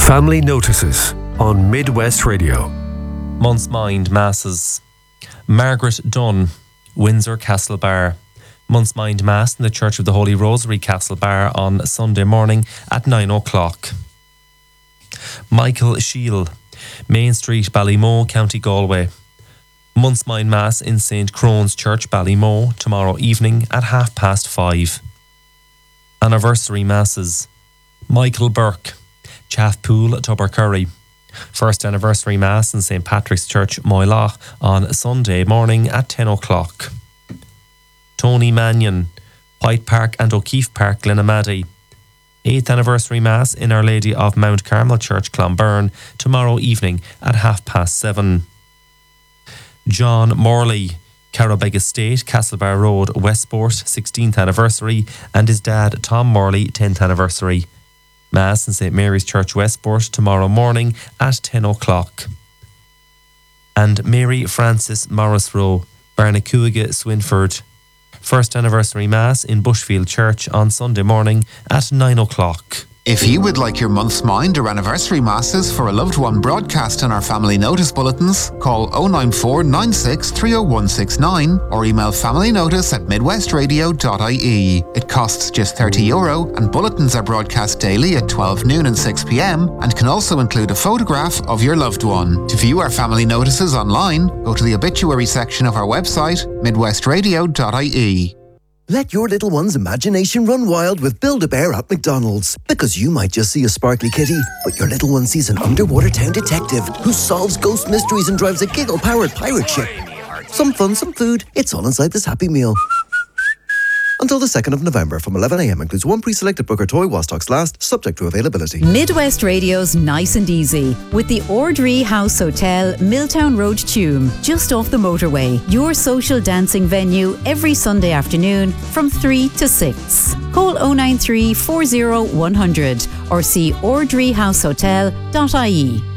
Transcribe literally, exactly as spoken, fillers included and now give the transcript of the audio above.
Family Notices on Midwest Radio. Month's Mind Masses. Margaret Dunn, Windsor Castlebar. Month's Mind Mass in the Church of the Holy Rosary, Castlebar, on Sunday morning at nine o'clock. Michael Shiel, Main Street, Ballymoe, County Galway. Month's Mind Mass in Saint Crone's Church, Ballymoe, tomorrow evening at half past five. Anniversary Masses. Michael Burke, Chaffpool, Tubbercurry. First anniversary Mass in Saint Patrick's Church, Moylagh, on Sunday morning at ten o'clock. Tony Mannion, White Park and O'Keefe Park, Glenamaddy. Eighth anniversary Mass in Our Lady of Mount Carmel Church, Clonberne, tomorrow evening at half past seven. John Morley, Carrowbeg Estate, Castlebar Road, Westport, sixteenth anniversary, and his dad Tom Morley, tenth anniversary. Mass in Saint Mary's Church, Westport, tomorrow morning at ten o'clock. And Mary Frances Morris Rowe, Barnacuaga, Swinford. First anniversary Mass in Bushfield Church on Sunday morning at nine o'clock. If you would like your month's mind or anniversary masses for a loved one broadcast on our family notice bulletins, call oh nine four nine six three oh one six nine or email familynotice at midwestradio dot I E. It costs just thirty euro and bulletins are broadcast daily at twelve noon and six p.m. and can also include a photograph of your loved one. To view our family notices online, go to the obituary section of our website, midwestradio dot I E. Let your little one's imagination run wild with Build-A-Bear at McDonald's. Because you might just see a sparkly kitty, but your little one sees an underwater town detective who solves ghost mysteries and drives a giggle-powered pirate ship. Some fun, some food. It's all inside this Happy Meal. Until the second of November from eleven a.m. includes one pre-selected Booker toy while stocks last, subject to availability. Midwest Radio's Nice and Easy with the Ordree House Hotel, Milltown Road, Tuam, just off the motorway. Your social dancing venue every Sunday afternoon from three to six. Call oh nine three four oh one hundred or see ordree house hotel dot I E.